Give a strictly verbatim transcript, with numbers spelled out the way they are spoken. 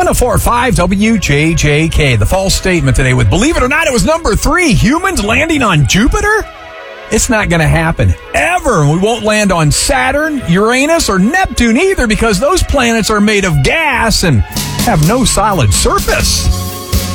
one oh four point five W J J K. The false statement today with, believe it or not, it was number three, humans landing on Jupiter? It's not going to happen ever. We won't land on Saturn, Uranus, or Neptune either because those planets are made of gas and have no solid surface.